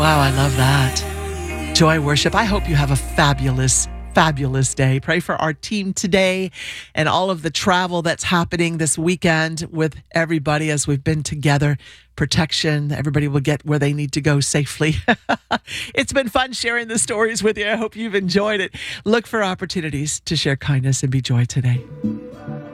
Wow, I love that. Joy worship. I hope you have a fabulous day. Pray for our team today and all of the travel that's happening this weekend with everybody as we've been together. Protection. Everybody will get where they need to go safely. It's been fun sharing the stories with you. I hope you've enjoyed it. Look for opportunities to share kindness and be joy today.